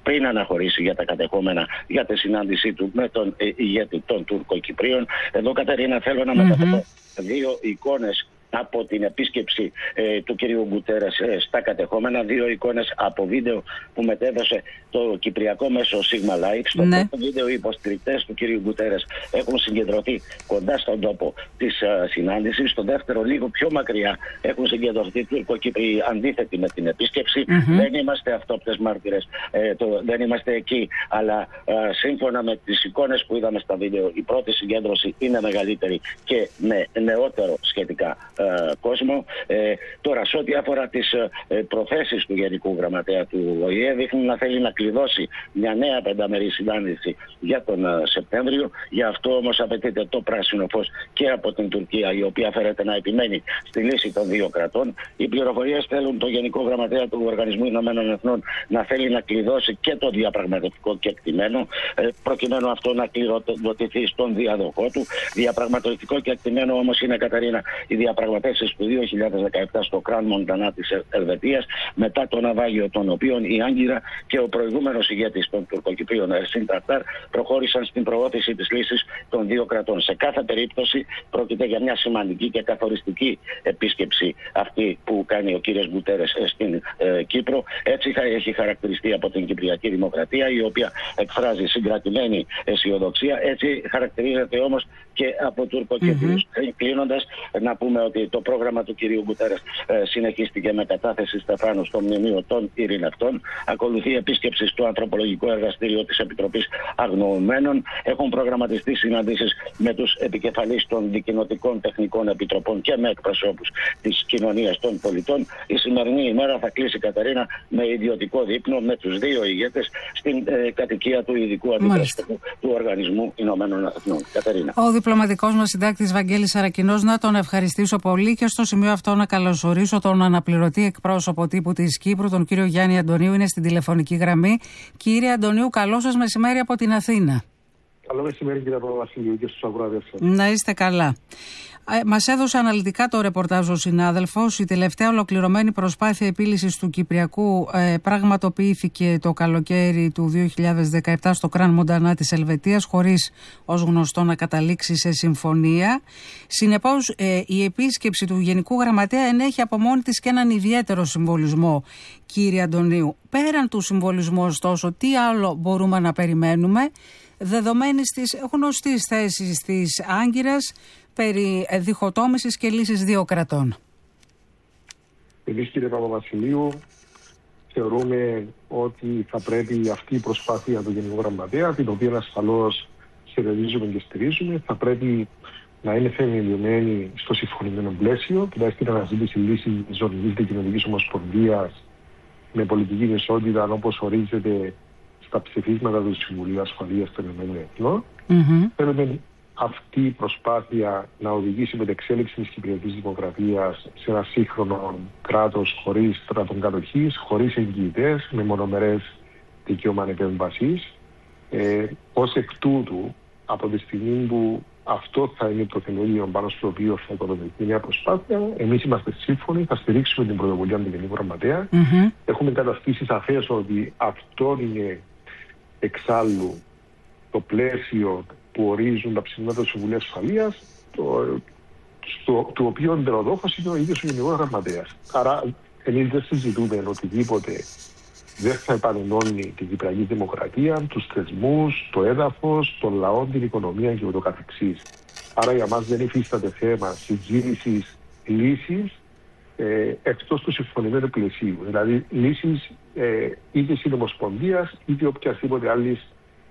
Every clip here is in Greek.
πριν αναχωρήσει για τα κατεχόμενα, για τη συνάντησή του με τον ηγέτη των Τουρκοκυπρίων. Εδώ, Κατερίνα, θέλω να μεταφέρω δύο εικόνες από την επίσκεψη του κυρίου Γκουτέρες στα κατεχόμενα, δύο εικόνες από βίντεο που μετέδωσε το κυπριακό μέσο Sigma Live. Στο πρώτο βίντεο, οι υποστηρικτές του κυρίου Γκουτέρες έχουν συγκεντρωθεί κοντά στον τόπο της συνάντησης. Στο δεύτερο, λίγο πιο μακριά, έχουν συγκεντρωθεί Τουρκοκύπριοι αντίθετοι με την επίσκεψη. Δεν είμαστε αυτόπτες μάρτυρες, δεν είμαστε εκεί, αλλά σύμφωνα με τις εικόνες που είδαμε στα βίντεο, η πρώτη συγκέντρωση είναι μεγαλύτερη και με νεότερο σχετικά κόσμο. Τώρα, σε ό,τι αφορά τις προθέσεις του Γενικού Γραμματέα του ΟΗΕ, δείχνει να θέλει να κλειδώσει μια νέα πενταμερή συνάντηση για τον Σεπτέμβριο. Γι' αυτό όμως απαιτείται το πράσινο φως και από την Τουρκία, η οποία φέρεται να επιμένει στη λύση των δύο κρατών. Οι πληροφορίες θέλουν το Γενικό Γραμματέα του Οργανισμού Ηνωμένων Εθνών να θέλει να κλειδώσει και το διαπραγματευτικό κεκτημένο, προκειμένου αυτό να κληροδοτηθεί στον διαδοχό του. Διαπραγματευτικό κεκτημένο όμως είναι, Καταρίνα, η διαπραγματεύσεις του 2017 στο Κραν Μοντανά της Ελβετίας, μετά το ναυάγιο των οποίων η Άγκυρα και ο προηγούμενος ηγέτης των Τουρκοκυπρίων, Ερσίν Ταρτάρ, προχώρησαν στην προώθηση της λύσης των δύο κρατών. Σε κάθε περίπτωση πρόκειται για μια σημαντική και καθοριστική επίσκεψη αυτή που κάνει ο κύριος Γκουτέρες στην Κύπρο. Έτσι θα έχει χαρακτηριστεί από την Κυπριακή Δημοκρατία, η οποία εκφράζει συγκρατημένη αισιοδοξία. Έτσι χαρακτηρίζεται όμως και από Τουρκοκυπρίους. Κλείνοντας, να πούμε ότι το πρόγραμμα του κυρίου Γκουτέρες συνεχίστηκε με κατάθεση στεφάνου στο Μνημείο των Ειρηνευτών. Ακολουθεί επίσκεψη στο Ανθρωπολογικό Εργαστήριο της Επιτροπής Αγνοωμένων. Έχουν προγραμματιστεί συναντήσεις με τους επικεφαλείς των δικοινοτικών τεχνικών επιτροπών και με εκπροσώπους της κοινωνίας των πολιτών. Η σημερινή ημέρα θα κλείσει, Καταρίνα, με ιδιωτικό δείπνο με τους δύο ηγέτες στην κατοικία του ειδικού αντιπροσώπου του Οργανισμού Ηνωμένων Εθνών. Καταρίνα. Ο διπλωματικός μας συντάκτης Βαγγέλης Αρακινός, να τον ευχαριστήσω πολύ και στο σημείο αυτό να καλωσορίσω τον αναπληρωτή εκπρόσωπο τύπου της Κύπρου, τον κύριο Γιάννη Αντωνίου, είναι στην τηλεφωνική γραμμή. Κύριε Αντωνίου, καλό σας μεσημέρι από την Αθήνα. Καλό μεσημέρι, κύριε Παπαβασιλείου, και στους ακροατές σας. Να είστε καλά. Μας έδωσε αναλυτικά το ρεπορτάζ ο συνάδελφος. Η τελευταία ολοκληρωμένη προσπάθεια επίλυσης του Κυπριακού πραγματοποιήθηκε το καλοκαίρι του 2017 στο Κραν Μοντανά της Ελβετίας, χωρίς ως γνωστό να καταλήξει σε συμφωνία. Συνεπώς, η επίσκεψη του Γενικού Γραμματέα ενέχει από μόνη της και έναν ιδιαίτερο συμβολισμό, κύριε Αντωνίου. Πέραν του συμβολισμού, ωστόσο, τι άλλο μπορούμε να περιμένουμε, δεδομένης της γνωστής θέσης της Άγκυρας περί διχοτόμησης και λύσης δύο κρατών? Εμείς, κύριε Παπαβασιλείου, θεωρούμε ότι θα πρέπει αυτή η προσπάθεια του Γενικού Γραμματέα, την οποία ασφαλώς χαιρετίζουμε και στηρίζουμε, θα πρέπει να είναι θεμελιωμένη στο συμφωνημένο πλαίσιο, τουλάχιστον την αναζήτηση λύσης της Ζωνικής Δικοινοτικής Ομοσπονδίας με πολιτική ισότητα, όπως ορίζεται στα ψηφίσματα του Συμβουλίου Ασφαλείας των ΗΠΑ. Θέλουμε αυτή η προσπάθεια να οδηγήσει με την εξέλιξη της Κυπριακής Δημοκρατίας σε ένα σύγχρονο κράτος χωρίς στρατοκατοχής, χωρίς εγγυητές, με μονομερές δικαίωμα επέμβασης. Ως εκ τούτου, από τη στιγμή που αυτό θα είναι το θεμελίο πάνω στο οποίο θα οικοδομηθεί μια προσπάθεια, εμείς είμαστε σύμφωνοι, θα στηρίξουμε την πρωτοβουλία του Γενικού Γραμματέα. Έχουμε καταστήσει σαφές ότι αυτό είναι εξάλλου το πλαίσιο που ορίζουν τα ψηφίσματα του Συμβουλίου Ασφαλείας, του οποίου εντεροδόχος είναι ο ίδιος ο Γενικός Γραμματέας. Άρα, εμείς δεν συζητούμε οτιδήποτε δεν θα επανενώνει την Κυπριακή Δημοκρατία, τους θεσμούς, το έδαφος, τον λαό, την οικονομία και ούτω καθεξής. Άρα, για μας δεν υφίσταται θέμα συζήτησης λύσης εκτός του συμφωνημένου πλαισίου. Δηλαδή, λύσεις είτε συνομοσπονδίας είτε οποιασδήποτε άλλης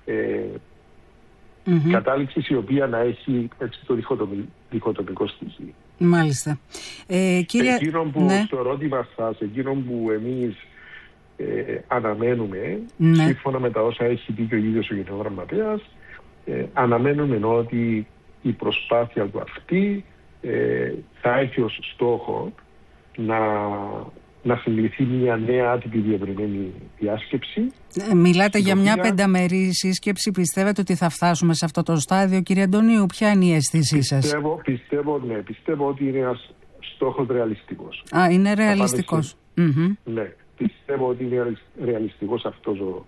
κατάληξης, η οποία να έχει έτσι το διχοτομικό στοιχείο. Μάλιστα. Κύριε... Στο ερώτημα σας, εκείνο που εμείς αναμένουμε, σύμφωνα με τα όσα έχει πει και ο ίδιος ο Γενικός Γραμματέας, αναμένουμε ότι η προσπάθεια του αυτή θα έχει ως στόχο να συμπληθεί μια νέα άτυπη διευρυμένη διάσκεψη. Μιλάτε για μια πενταμερή σύσκεψη. Πιστεύετε ότι θα φτάσουμε σε αυτό το στάδιο, κύριε Αντωνίου? Ποια είναι η αίσθησή σας? Πιστεύω ότι είναι ένας στόχος ρεαλιστικός. Είναι ρεαλιστικός. Ναι, πιστεύω ότι είναι ρεαλιστικός αυτός